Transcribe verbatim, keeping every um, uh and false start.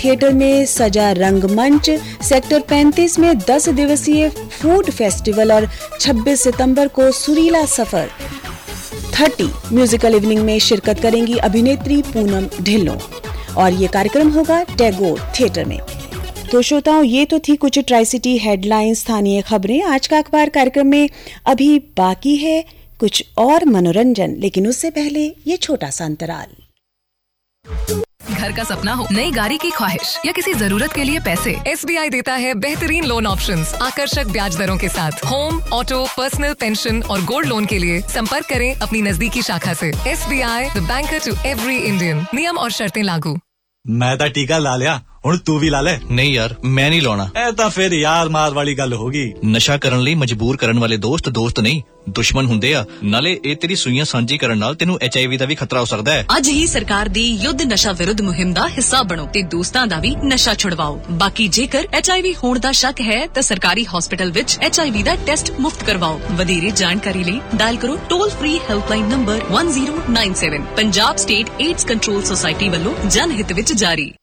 Theatre में सजा रंगमंच, सेक्टर पैंतीस में दस दिवसीय फूड फेस्टिवल और छब्बीस सितंबर को सुरीला सफर तीस म्यूजिकल इवनिंग में शिरकत करेंगी अभिनेत्री पूनम ढिल्लों और ये कार्यक्रम होगा टैगोर थिएटर में। तो श्रोताओं, ये तो थी कुछ ट्राई सिटी हेडलाइंस, स्थानीय खबरें। आज का अखबार कार्यक्रम में अभी बाकी है कुछ और मनोरंजन, लेकिन उससे पहले ये छोटा सा अंतराल। घर का सपना हो, नई गाड़ी की ख्वाहिश या किसी जरूरत के लिए पैसे, एस बी आई देता है बेहतरीन लोन ऑप्शंस, आकर्षक ब्याज दरों के साथ। होम, ऑटो, पर्सनल, पेंशन और गोल्ड लोन के लिए संपर्क करें अपनी नजदीकी शाखा से। S B I, the banker to every Indian. नियम और शर्तें लागू। मैं तो टीका ला लिया, ਹੁਣ ਤੂੰ ਵੀ ਲਾ ਲੈ। नहीं यार, मैं नहीं लाना। ਇਹ ਤਾਂ ਫਿਰ ਯਾਰ ਮਾਰ ਵਾਲੀ ਗੱਲ ਹੋ ਗਈ। ਨਸ਼ਾ ਕਰਨ ਲਈ ਮਜਬੂਰ ਕਰਨ ਵਾਲੇ ਦੋਸਤ ਦੋਸਤ ਨਹੀਂ, ਦੁਸ਼ਮਣ ਹੁੰਦੇ ਆ। ਨਾਲੇ ਇਹ ਤੇਰੀ ਸੂਈਆਂ ਸਾਂਝੀ ਕਰਨ ਨਾਲ ਤੈਨੂੰ ਐਚ ਆਈ ਵੀ ਦਾ ਵੀ ਖਤਰਾ ਹੋ ਸਕਦਾ ਹੈ। ਅੱਜ ਹੀ ਸਰਕਾਰ ਦੀ ਯੁੱਧ ਨਸ਼ਾ ਵਿਰੁੱਧ ਮੁਹਿੰਮ ਦਾ ਹਿੱਸਾ ਬਣੋ ਤੇ ਦੋਸਤਾਂ ਦਾ ਵੀ ਨਸ਼ਾ ਛੁਡਵਾਓ। ਬਾਕੀ ਜੇਕਰ ਐਚ ਆਈ ਵੀ ਹੋਣ ਦਾ ਸ਼ੱਕ ਹੈ ਤਾਂ ਸਰਕਾਰੀ ਹਸਪਤਾਲ ਵਿੱਚ H I we the test ਮੁਫਤ ਕਰਵਾਓ। ਵਧੇਰੇ ਜਾਣਕਾਰੀ ਲਈ ਡਾਇਲ ਕਰੋ ਟੋਲ ਫ੍ਰੀ ਹੈਲਪਲਾਈਨ ਨੰਬਰ ਇੱਕ ਜ਼ੀਰੋ ਨੌਂ ਸੱਤ। Punjab state AIDS control society ਵੱਲੋਂ ਜਨ ਹਿੱਤ ਵਿੱਚ ਜਾਰੀ।